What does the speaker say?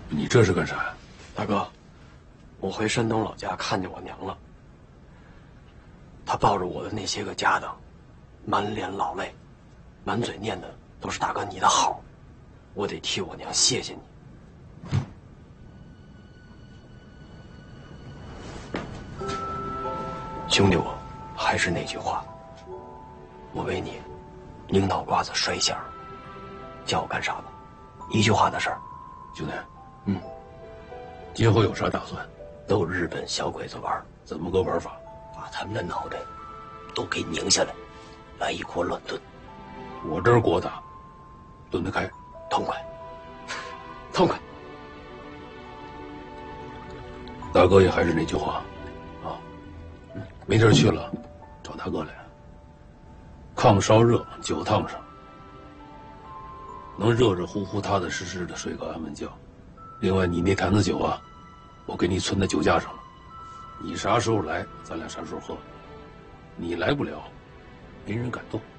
你这是干啥呀？ 大哥，我回山东老家看见我娘了，她抱着我的那些个家当，满脸老泪，满嘴念的都是大哥你的好，我得替我娘谢谢你。兄弟我，还是那句话，我为你拧脑瓜子摔响，叫我干啥吧？一句话的事儿。 兄弟，今后有啥打算？ 逗日本小鬼子玩， 怎么个玩法？ 把他们的脑袋都给拧下来，来一锅乱炖。 我这儿锅大，炖得开， 痛快，痛快。 大哥也还是那句话，啊，没地儿去了，找大哥来。炕烧热，酒烫上，能热热乎乎、踏踏实实的睡个安稳觉。另外，你那坛子酒啊，我给你存在酒架上了，你啥时候来，咱俩啥时候喝。你来不了，没人敢动。